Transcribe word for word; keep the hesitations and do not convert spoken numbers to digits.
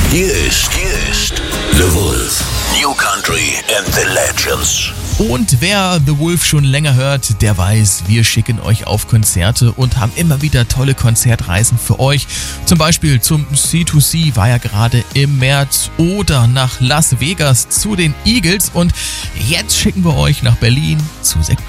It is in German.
Hier ist, hier ist The Wolf. New Country and the Legends. Und wer The Wolf schon länger hört, der weiß, wir schicken euch auf Konzerte und haben immer wieder tolle Konzertreisen für euch. Zum Beispiel zum C zwei C war ja gerade im März oder nach Las Vegas zu den Eagles. Und jetzt schicken wir euch nach Berlin zu Sekt